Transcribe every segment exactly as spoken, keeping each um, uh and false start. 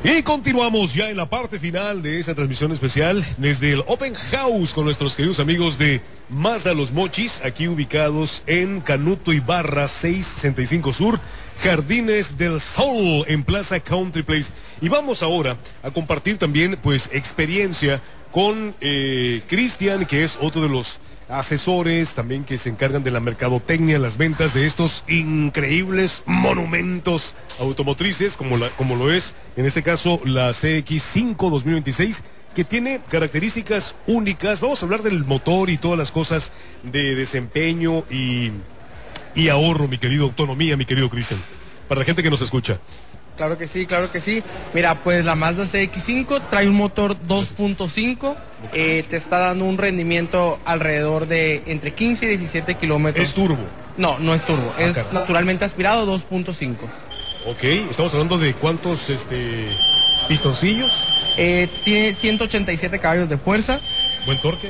Y continuamos ya en la parte final de esta transmisión especial desde el Open House con nuestros queridos amigos de Mazda Los Mochis, aquí ubicados en Canuto Ibarra seiscientos sesenta y cinco Sur, Jardines del Sol, en Plaza Country Place. Y vamos ahora a compartir también pues experiencia con eh, Cristian, que es otro de los asesores también que se encargan de la mercadotecnia, las ventas de estos increíbles monumentos automotrices, como, la, como lo es en este caso la C X cinco dos mil veintiséis, que tiene características únicas. Vamos a hablar del motor y todas las cosas de desempeño y, y ahorro, mi querido, autonomía, mi querido Cristian, para la gente que nos escucha. Claro que sí, claro que sí. Mira, pues la Mazda C X cinco trae un motor dos punto cinco, eh, te está dando un rendimiento alrededor de entre quince y diecisiete kilómetros. ¿Es turbo? No, no es turbo, ah, es caramba. Naturalmente aspirado dos punto cinco. Ok, estamos hablando de cuántos este, pistoncillos. Eh, tiene ciento ochenta y siete caballos de fuerza. Buen torque.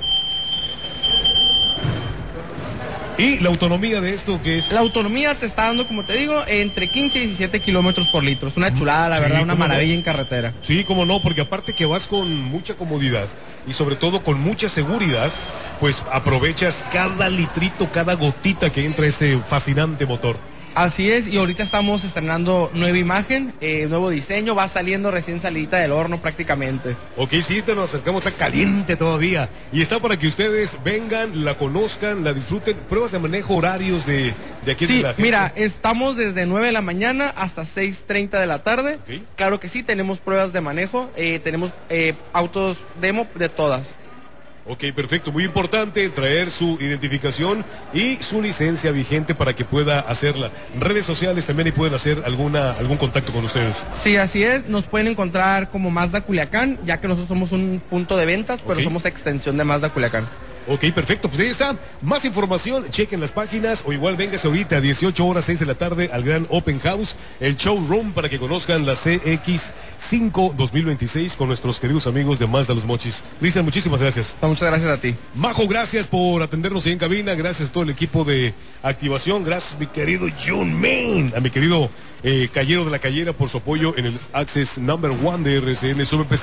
¿Y la autonomía de esto qué es? La autonomía te está dando, como te digo, entre quince y diecisiete kilómetros por litro. Es una chulada, la sí, verdad, una maravilla no. en carretera. Sí, cómo no, porque aparte que vas con mucha comodidad y sobre todo con mucha seguridad, pues aprovechas cada litrito, cada gotita que entra ese fascinante motor. Así es, y ahorita estamos estrenando nueva imagen, eh, nuevo diseño, va saliendo recién salidita del horno prácticamente. Ok, sí, te nos acercamos, está caliente todavía. Y está para que ustedes vengan, la conozcan, la disfruten. Pruebas de manejo, horarios de, de aquí sí, de la agencia. Mira, estamos desde nueve de la mañana hasta seis treinta de la tarde. Okay. Claro que sí, tenemos pruebas de manejo, eh, tenemos eh, autos demo de todas. Ok, perfecto. Muy importante traer su identificación y su licencia vigente para que pueda hacerla. Redes sociales también y pueden hacer alguna algún contacto con ustedes. Sí, así es. Nos pueden encontrar como Mazda Culiacán, ya que nosotros somos un punto de ventas, pero okay. somos extensión de Mazda Culiacán. Ok, perfecto, pues ahí está. Más información, chequen las páginas o igual véngase ahorita a dieciocho horas, seis de la tarde al gran Open House, el showroom, para que conozcan la C X cinco dos mil veintiséis con nuestros queridos amigos de Mazda Los Mochis. Cristian, muchísimas gracias. Muchas gracias a ti. Majo, gracias por atendernos ahí en cabina, gracias a todo el equipo de activación, gracias mi querido John Main, a mi querido eh, Callero de la Callera por su apoyo en el Access Number One de R C N.